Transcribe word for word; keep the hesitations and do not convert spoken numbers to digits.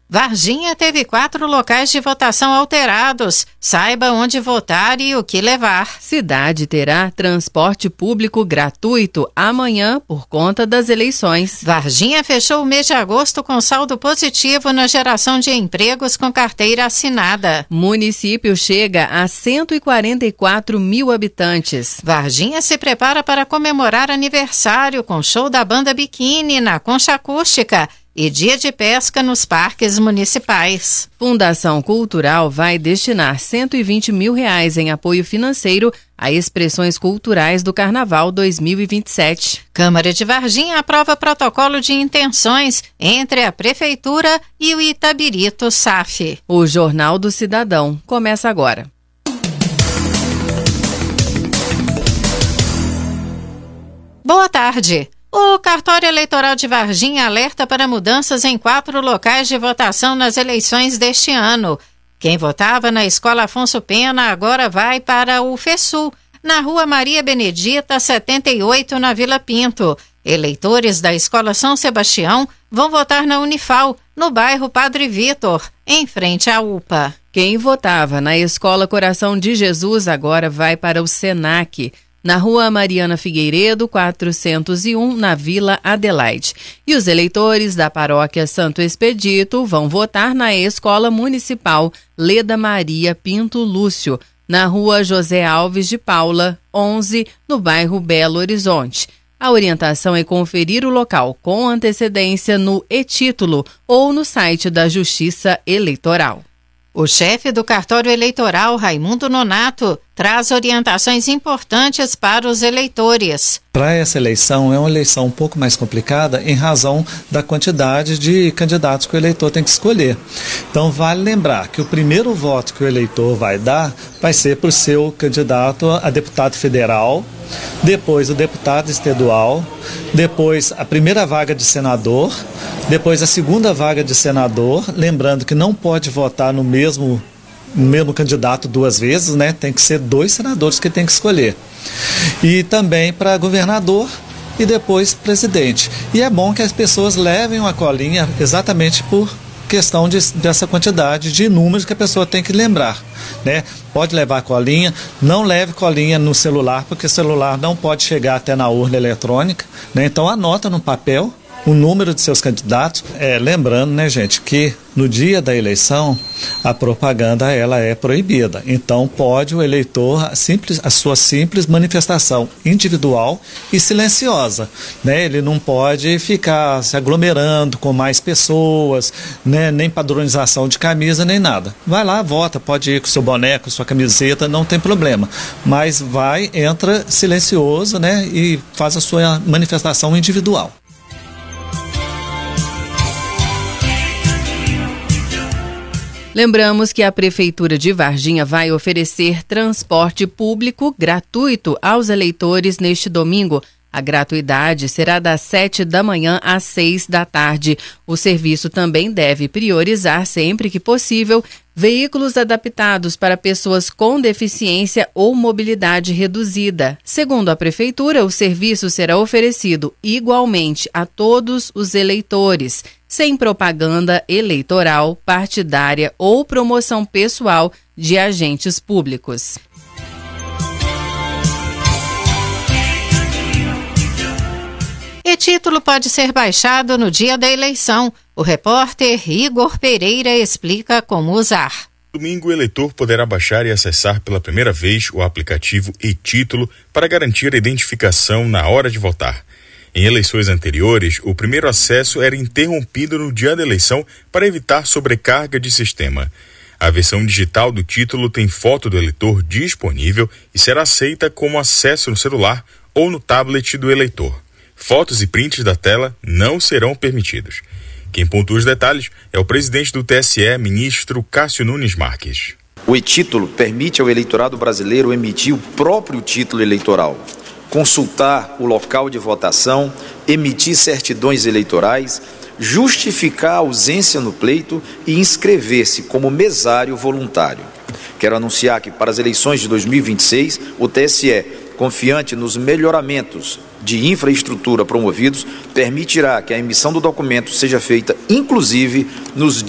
Varginha teve quatro locais de votação alterados. Saiba onde votar e o que levar. Cidade terá transporte público gratuito amanhã por conta das eleições. Varginha fechou o mês de agosto com saldo positivo na geração de empregos com carteira assinada. Município chega a cento e quarenta e quatro mil habitantes. Varginha se prepara para comemorar aniversário com show da banda Biquíni na Concha Acústica e dia de pesca nos parques municipais. Fundação Cultural vai destinar cento e vinte mil reais em apoio financeiro a expressões culturais do Carnaval dois mil e vinte e sete. Câmara de Varginha aprova protocolo de intenções entre a Prefeitura e o Itabirito S A F. O Jornal do Cidadão começa agora. Boa tarde. O Cartório Eleitoral de Varginha alerta para mudanças em quatro locais de votação nas eleições deste ano. Quem votava na Escola Afonso Pena agora vai para o FESUL, na Rua Maria Benedita, setenta e oito, na Vila Pinto. Eleitores da Escola São Sebastião vão votar na Unifal, no bairro Padre Vitor, em frente à U P A. Quem votava na Escola Coração de Jesus agora vai para o SENAC, na Rua Mariana Figueiredo, quatrocentos e um, na Vila Adelaide. E os eleitores da Paróquia Santo Expedito vão votar na Escola Municipal Leda Maria Pinto Lúcio, na Rua José Alves de Paula, onze, no bairro Belo Horizonte. A orientação é conferir o local com antecedência no e-título ou no site da Justiça Eleitoral. O chefe do cartório eleitoral, Raimundo Nonato, traz orientações importantes para os eleitores. Para essa eleição, é uma eleição um pouco mais complicada em razão da quantidade de candidatos que o eleitor tem que escolher. Então, vale lembrar que o primeiro voto que o eleitor vai dar vai ser para o seu candidato a deputado federal, depois o deputado estadual, depois a primeira vaga de senador, depois a segunda vaga de senador, lembrando que não pode votar no mesmo, no mesmo candidato duas vezes, né? Tem que ser dois senadores que tem que escolher. E também para governador e depois presidente. E é bom que as pessoas levem uma colinha exatamente por questão de, dessa quantidade de números que a pessoa tem que lembrar, né? Pode levar colinha, não leve colinha no celular, porque o celular não pode chegar até na urna eletrônica, né? Então anota no papel o número de seus candidatos. É, lembrando, né, gente, que no dia da eleição a propaganda ela é proibida. Então pode o eleitor a, simples, a sua simples manifestação individual e silenciosa, né? Ele não pode ficar se aglomerando com mais pessoas, né? Nem padronização de camisa nem nada. Vai lá, vota, pode ir com seu boneco, sua camiseta, não tem problema. Mas vai, entra silencioso, né? E faz a sua manifestação individual. Lembramos que a Prefeitura de Varginha vai oferecer transporte público gratuito aos eleitores neste domingo. A gratuidade será das sete da manhã às seis da tarde. O serviço também deve priorizar, sempre que possível, veículos adaptados para pessoas com deficiência ou mobilidade reduzida. Segundo a Prefeitura, o serviço será oferecido igualmente a todos os eleitores, sem propaganda eleitoral, partidária ou promoção pessoal de agentes públicos. E-título pode ser baixado no dia da eleição. O repórter Igor Pereira explica como usar. Domingo, o eleitor poderá baixar e acessar pela primeira vez o aplicativo e-título para garantir a identificação na hora de votar. Em eleições anteriores, o primeiro acesso era interrompido no dia da eleição para evitar sobrecarga de sistema. A versão digital do título tem foto do eleitor disponível e será aceita como acesso no celular ou no tablet do eleitor. Fotos e prints da tela não serão permitidos. Quem pontua os detalhes é o presidente do T S E, ministro Cássio Nunes Marques. O e-título permite ao eleitorado brasileiro emitir o próprio título eleitoral, consultar o local de votação, emitir certidões eleitorais, justificar a ausência no pleito e inscrever-se como mesário voluntário. Quero anunciar que para as eleições de dois mil e vinte e seis, o T S E, confiante nos melhoramentos de infraestrutura promovidos, permitirá que a emissão do documento seja feita, inclusive, nos